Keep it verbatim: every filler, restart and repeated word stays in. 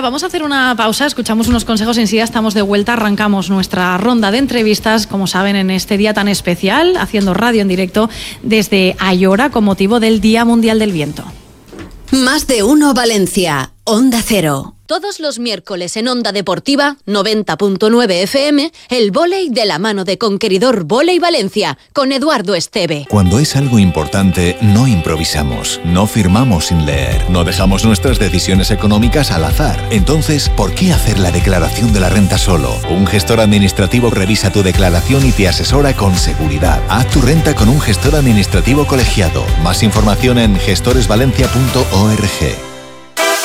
Venga, vamos a hacer una pausa, escuchamos unos consejos, enseguida estamos de vuelta, arrancamos nuestra ronda de entrevistas, como saben, en este día tan especial, haciendo radio en directo desde Ayora con motivo del Día Mundial del Viento. Más de uno Valencia, Onda Cero. Todos los miércoles en Onda Deportiva, noventa punto nueve F M, el vóley de la mano de Conqueridor Vóley Valencia, con Eduardo Esteve. Cuando es algo importante, no improvisamos, no firmamos sin leer, no dejamos nuestras decisiones económicas al azar. Entonces, ¿por qué hacer la declaración de la renta solo? Un gestor administrativo revisa tu declaración y te asesora con seguridad. Haz tu renta con un gestor administrativo colegiado. Más información en gestores valencia punto org.